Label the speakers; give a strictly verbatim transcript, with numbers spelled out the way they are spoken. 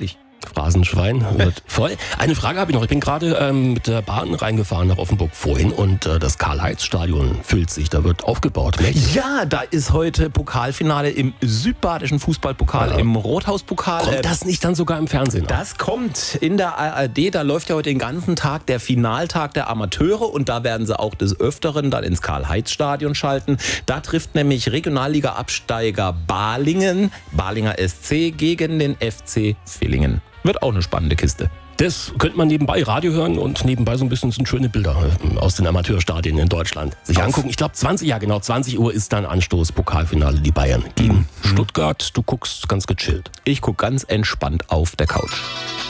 Speaker 1: wirklich.
Speaker 2: Phrasenschwein wird voll. Eine Frage habe ich noch. Ich bin gerade ähm, mit der Bahn reingefahren nach Offenburg vorhin und äh, das Karl-Heitz-Stadion füllt sich. Da wird aufgebaut. Mächtig.
Speaker 1: Ja, da ist heute Pokalfinale im südbadischen Fußballpokal,
Speaker 2: Ja.
Speaker 1: im Rothauspokal.
Speaker 2: Kommt das nicht dann sogar im Fernsehen?
Speaker 1: Das kommt in der A R D, da läuft ja heute den ganzen Tag der Finaltag der Amateure und da werden sie auch des Öfteren dann ins Karl-Heitz-Stadion schalten. Da trifft nämlich Regionalliga-Absteiger Balingen, Balinger S C gegen den F C Villingen. Wird auch eine spannende Kiste.
Speaker 2: Das könnte man nebenbei Radio hören und nebenbei so ein bisschen so schöne Bilder äh, aus den Amateurstadien in Deutschland sich
Speaker 1: Auf.
Speaker 2: angucken. Ich glaube zwanzig, ja genau, zwanzig Uhr ist dann Anstoß, Pokalfinale, die Bayern gegen Stuttgart. Du guckst ganz gechillt.
Speaker 1: Ich gucke ganz entspannt auf der Couch.